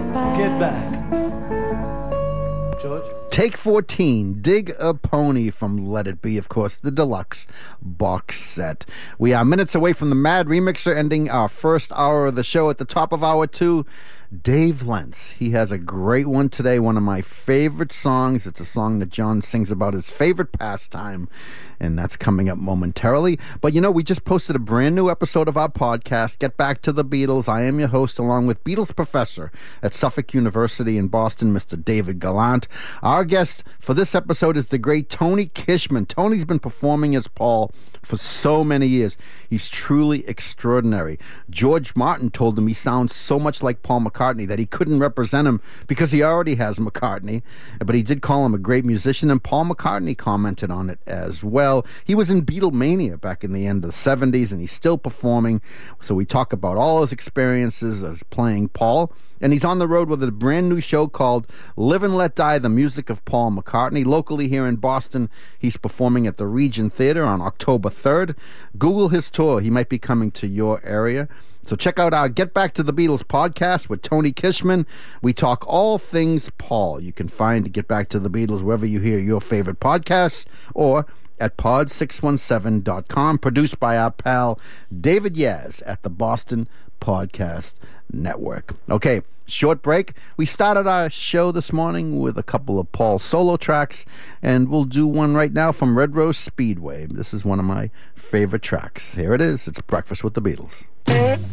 Get back. George? Take 14, Dig a Pony from Let It Be, of course, the deluxe box set. We are minutes away from the Mad Remixer ending our first hour of the show. At the top of hour 2, Dave Lentz. He has a great one today, one of my favorite songs. It's a song that John sings about his favorite pastime, and that's coming up momentarily. But you know, we just posted a brand new episode of our podcast, Get Back to the Beatles. I am your host, along with Beatles professor at Suffolk University in Boston, Mr. David Gallant. Our guest for this episode is the great Tony Kishman. Tony's been performing as Paul for so many years. He's truly extraordinary. George Martin told him he sounds so much like Paul McCartney that he couldn't represent him because he already has McCartney, but he did call him a great musician, and Paul McCartney commented on it as well. He was in Beatlemania back in the end of the 70s, and he's still performing, so we talk about all his experiences as playing Paul. And he's on the road with a brand new show called Live and Let Die, the music of Paul McCartney. Locally here in Boston, he's performing at the Regent Theater on October 3rd. Google his tour. He might be coming to your area. So check out our Get Back to the Beatles podcast with Tony Kishman. We talk all things Paul. You can find Get Back to the Beatles wherever you hear your favorite podcasts or at pod617.com. Produced by our pal David Yaz at the Boston Podcast Network. Okay, short break. We started our show this morning with a couple of Paul solo tracks, and we'll do one right now from Red Rose Speedway. This is one of my favorite tracks. Here it is. It's Breakfast with the Beatles.